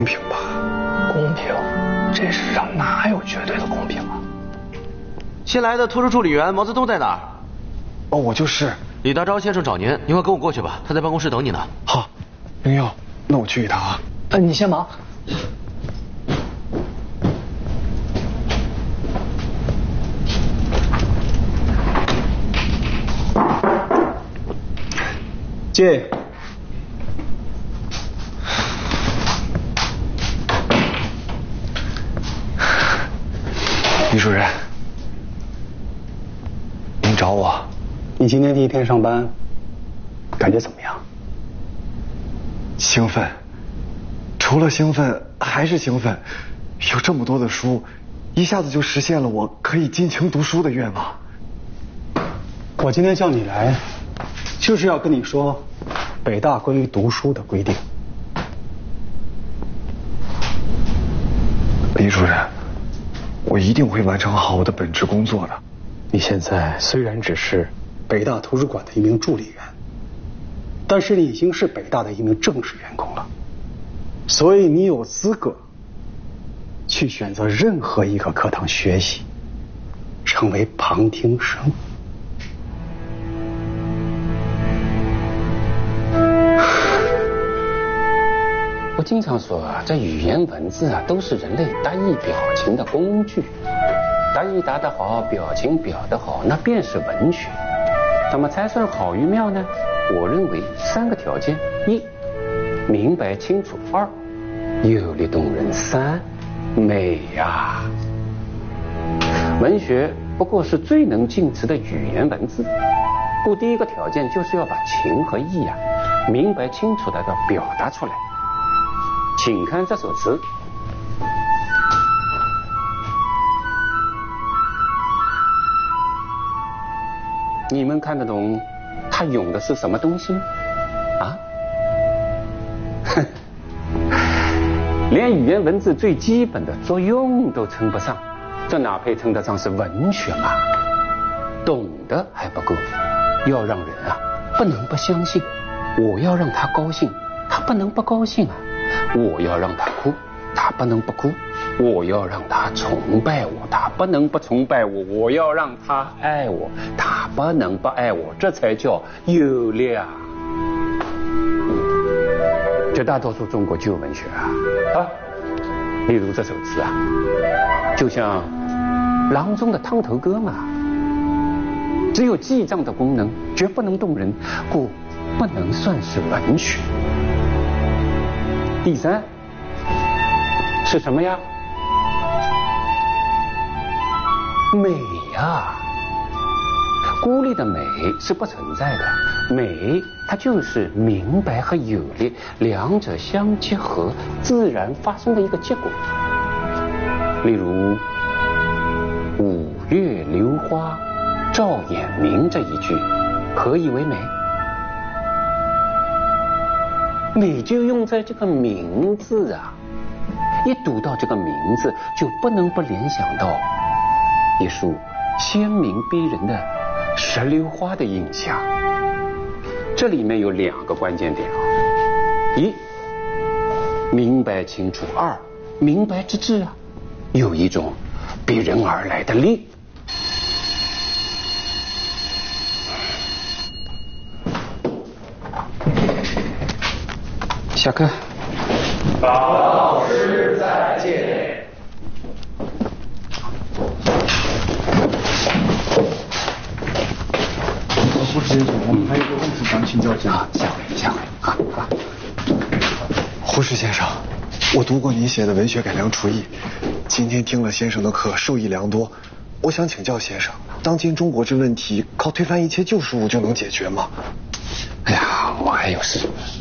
公平吧？ 公平？这世上哪有绝对的公平啊？ 新来的图书处理员毛泽东在哪儿？ 哦，我就是。 李大钊先生找您，您快跟我过去吧，他在办公室等你呢。 好，明佑，那我去一趟啊。 你先忙。 进。 李主任，您找我？ 你今天第一天上班，感觉怎么样？ 兴奋，除了兴奋还是兴奋。有这么多的书，一下子就实现了我可以尽情读书的愿望。 我今天叫你来，就是要跟你说北大关于读书的规定。 李主任，我一定会完成好我的本职工作的。 你现在虽然只是北大图书馆的一名助理员，但是你已经是北大的一名正式员工了，所以你有资格去选择任何一个课堂学习，成为旁听生。 我经常说啊，这语言文字啊，都是人类达意表情的工具。达意达得好，表情表得好，那便是文学。那么才算好与妙呢？我认为3个条件：一，明白清楚；二，有力动人；三，美呀。文学不过是最能静词的语言文字，故第一个条件就是要把情和意啊，明白清楚地表达出来。请看这首词。你们看得懂他咏的是什么东西吗？啊？连语言文字最基本的作用都称不上，这哪配称得上是文学嘛？懂得还不够，要让人啊不能不相信。我要让他高兴，他不能不高兴啊。我要让他哭，他不能不哭。我要让他崇拜我，他不能不崇拜我。我要让他爱我，他不能不爱我。这才叫有力啊！绝大多数中国旧文学啊，例如这首词啊，就像郎中的汤头歌嘛，只有记账的功能，绝不能动人，故不能算是文学。第三是什么呀？美呀！孤立的美是不存在的，美它就是明白和有力两者相结合自然发生的一个结果。例如五月榴花照眼明这一句，何以为美？美就用在这个名字啊，一读到这个名字就不能不联想到一束鲜明逼人的石榴花的印象。这里面有2个关键点啊：一，明白清楚；二，明白之至啊，有一种逼人而来的力。下课。 老师再见。 胡先生，我们还有个问题想请教您。 下回啊。 胡适先生，我读过您写的《文学改良刍议》，今天听了先生的课，受益良多。我想请教先生，当今中国之问题，靠推翻一切旧事物就能解决吗？ 哎呀，我还有事。